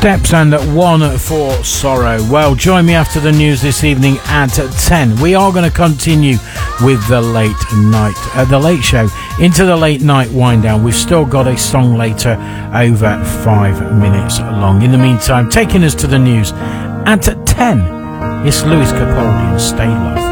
Steps and One for Sorrow. Well, join me after the news this evening at 10. We are going to continue with the late show into the late night wind down. We've still got a song later over 5 minutes long. In the meantime, taking us to the news at 10, it's Lewis Capaldi and Stay Love.